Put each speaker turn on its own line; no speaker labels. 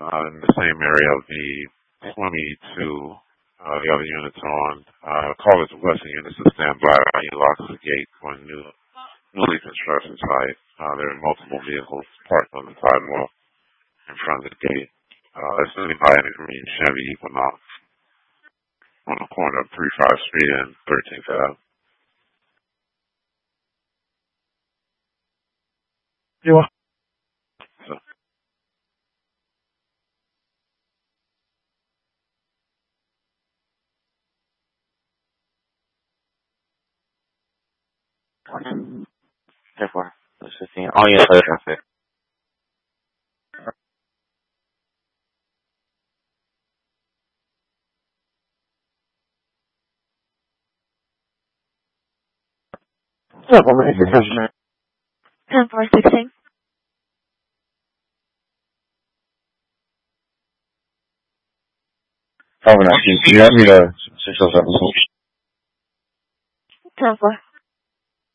in the same area of the 22. The other units are on. Call it the Western units to stand by. He locks the gate for a newly constructed site. There are multiple vehicles parked on the sidewalk in front of the gate. Assuming by a green Chevy Equinox on the corner of 35th Street and 13th Ave.
You are.
So,
10-4. 15. All units are traffic.
Yeah, well, maybe.
10-4-16.
Over 19. You have me to 607.
10-4.